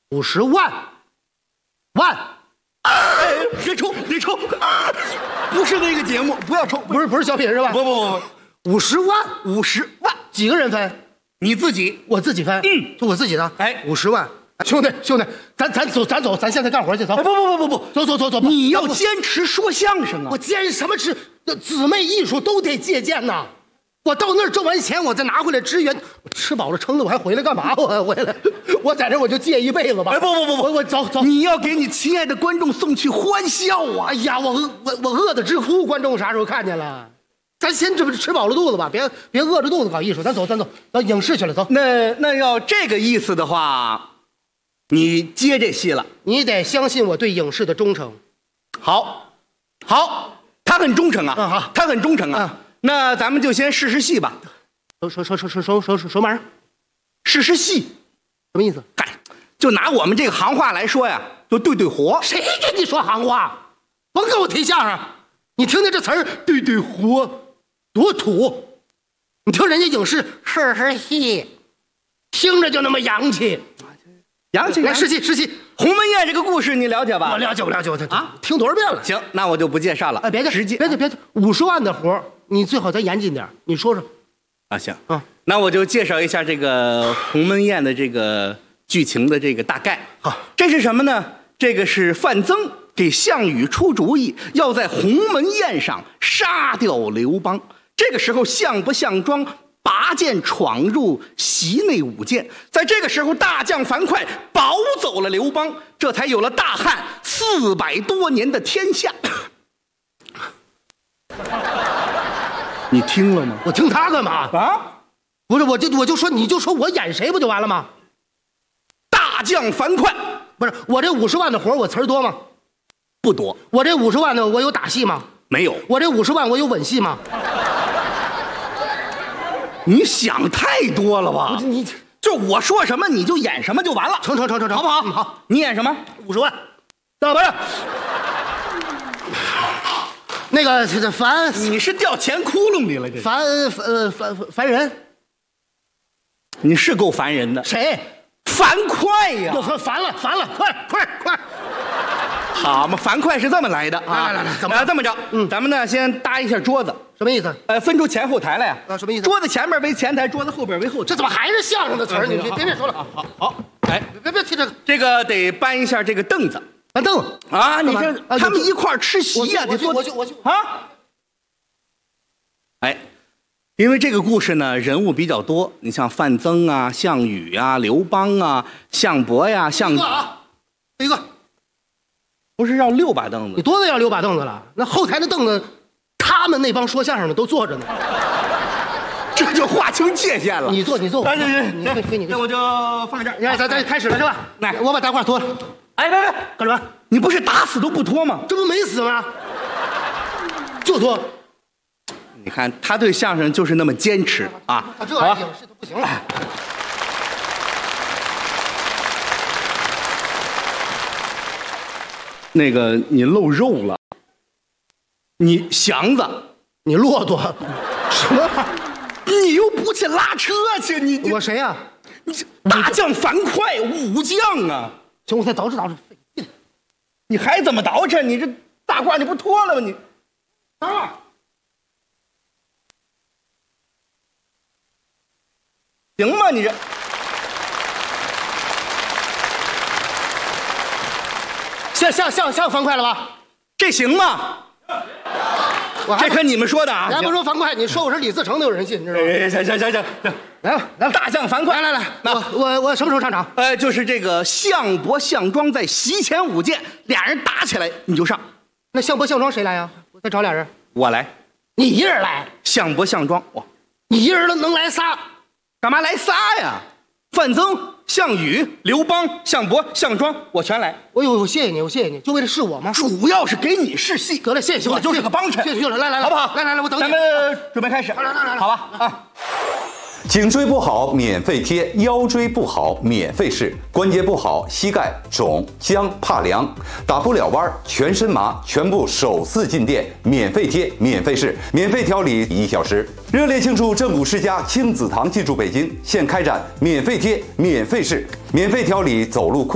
50万。 哎，别抽，不是那个节目，不要抽， 不是小品是吧？ 不 ，50万 ，50万， 几个人分？ 你自己， 我自己分。就我自己的。 哎 ，50万。兄弟，咱走，咱现在干活去，走。 不，走，你要坚持说相声啊！ 我坚什么持？姊妹艺术都得借鉴呐。我到那儿挣完钱，我再拿回来支援。我吃饱了撑的，我还回来干嘛？我回来，我在这我就借一辈子吧。 哎，不， 我走， 你要给你亲爱的观众送去欢笑啊！ 哎呀，我饿得直哭，观众啥时候看见了？咱先这不吃饱了肚子吧，别饿着肚子搞艺术。咱走，到影视去了，走。 那要这个意思的话，你接这戏了， 你得相信我对影视的忠诚。 好，他很忠诚啊， 好， 他很忠诚啊。那咱们就先试试戏吧。 什么玩意儿？ 试试戏， 什么意思？ 嗨，就拿我们这个行话来说呀，就对活。 谁跟你说行话？甭跟我提相声。你听听这词儿，对活，多土！你听人家影视试戏，听着就那么洋气。来试戏。《 鸿门宴》这个故事你了解吧？ 我了解啊，听多少遍了。 行，那我就不介绍了。 哎，别直接， 别，50万的活你最好再严谨点。你说说。 啊，行啊，那我就介绍一下这个《鸿门宴》的这个剧情的这个大概。 好， 这是什么呢？这个是范增给项羽出主意，要在鸿门宴上杀掉刘邦。这个时候，项伯、项庄拔剑闯入席内舞剑，在这个时候，大将樊哙保走了刘邦，这才有了大汉400多年的天下。你听了吗？ 我听他干嘛啊？ 不是，我就说，你就说我演谁不就完了吗？ 大将樊哙， 不是我这50万的活，我词儿多吗？ 不多。 我这50万呢，我有打戏吗？ 没有。 我这50万，我有吻戏吗？ 你想太多了吧？ 你就我说什么你就演什么就完了。 成， 好不好？ 好， 你演什么 ？50万。不是。那个樊， 你是掉钱窟窿里了？这樊人， 你是够烦人的。 谁？ 樊哙呀！ 又烦了，快！ 好嘛，樊哙是这么来的啊！ 来， 这么着，咱们呢先搭一下桌子， 什么意思？ 分出前后台来呀？ 什么意思？ 桌子前面为前台，桌子后边为后台。 这怎么还是相声的词儿？你别说了。 好，哎， 别提这个。 这个得搬一下这个凳子。 搬凳子啊！你这他们一块吃席呀，得坐。 我去啊！哎，因为这个故事呢，人物比较多，你像范增啊、项羽啊、刘邦啊、项伯呀、 一个， 不是要6把凳子？ 你多的要6把凳子了。那后台的凳子，他们那帮说相声的都坐着呢， 这就划清界限了。 你坐，行， 那我就放这儿。 咱开始了是吧？ 来， 我把大褂脱了。 哎，别，干什么？你不是打死都不脱吗？ 这不没死吗？就脱。 你看他对相声就是那么坚持啊！ 这影视都不行了。 那个你露肉了，你祥子， 你骆驼，什么？ 你又不去拉车去？你我谁呀？ 你大将樊哙，武将啊！ 行，我再捯饬，费劲。 你还怎么捯饬？你这大褂你不脱了吗？你啊！ 行吗？你这像樊哙了吧？ 这行吗？这可你们说的啊！ 你还不说樊哙，你说我是李自成都有人信，知道吗？ 行，来吧，大将樊哙， 来，我什么时候上场？ 就是这个项伯、项庄在席前舞剑，俩人打起来你就上。 那项伯、项庄谁来呀？我再找俩人。 我来。 你一人来？ 项伯、项庄，哇， 你一人能来仨？ 干嘛来仨呀？范增、项羽、刘邦、项伯、项庄，我全来。 我谢谢你，就为了试我吗？ 主要是给你试戏。 得了，谢谢， 我就是个帮衬。 谢谢了，来， 好不好？ 来，我等你。 咱们准备开始。 来， 好吧啊。 颈椎不好免费贴，腰椎不好免费试，关节不好膝盖肿僵怕凉，打不了弯全身麻，全部首次进店免费贴免费试，免费调理1小时。热烈庆祝正骨世家亲子堂进驻北京，现开展免费贴免费试免费调理走路